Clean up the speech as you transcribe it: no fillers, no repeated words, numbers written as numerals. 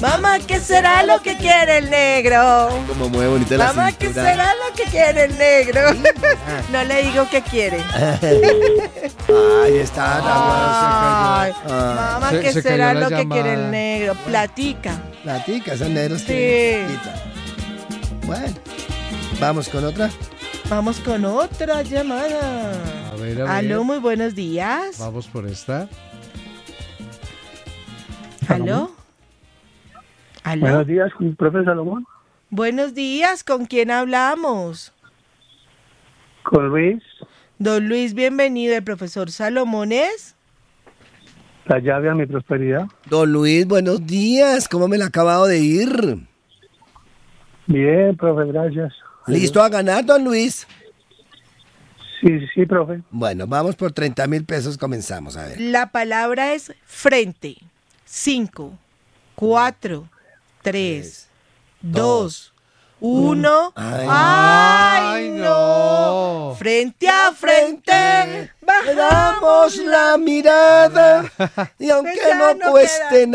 Mamá, ¿qué será lo que quiere el negro? Como mueve bonita la Mamá, ¿qué cintura. será lo que quiere el negro? No le digo qué quiere. Ahí está, Ay, Ah. mamá, Se- ¿qué se será cayó la lo que quiere el llamada. negro? Platica. La tica, esos negros Sí. tienen platica. Bueno, vamos con otra. Vamos con otra llamada. A ver. Aló, muy buenos días. Vamos por esta. Aló. Aló. Buenos días, profe Salomón. Buenos días, ¿con quién hablamos? Con Luis, Don Luis, bienvenido. El profesor Salomón es. la llave a mi prosperidad. Don Luis, buenos días. ¿Cómo me la ha acabado de ir? Bien, profe, gracias. ¿Listo a ganar, don Luis? Sí, profe. Bueno, vamos por 30.000 pesos. Comenzamos, a ver. La palabra es frente. 5, 4, 3, 2, 1. Ay. ¡Ay, no! Frente a frente, Damos la mirada y aunque Ya no no cueste queda.